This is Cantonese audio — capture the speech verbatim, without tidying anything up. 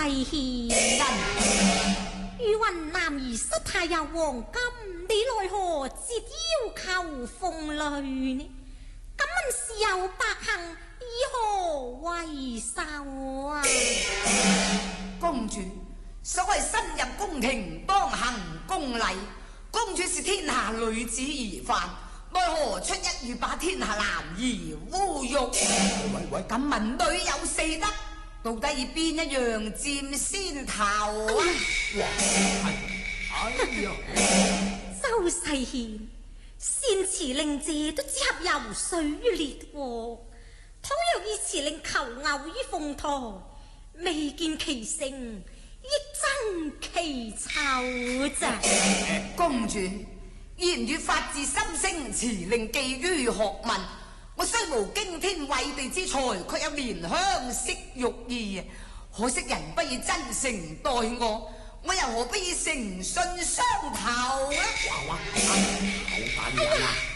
賢人，如云男兒失態有黃金，你奈何折腰求鳳淚呢？敢問是有百幸，以何為壽啊？ 公主，所謂深入宮廷當行宮禮，公主是天下女子而犯，奈何出一語把天下男兒侮辱？喂喂，咁文女有四德，到底以邊一樣佔先頭啊？ 哎呀， 周世賢，先辭令者都只合游水於列國，倘若以辭令求偶於鳳台，未見其成，亦爭其醜咋？ 公主言語發自心聲，辭令寄於學問。我雖無驚天偉地之才，卻有憐香惜玉意。可惜人不以真誠待我，我又何必以誠信相投啊？ 哇哇，好煩人啊！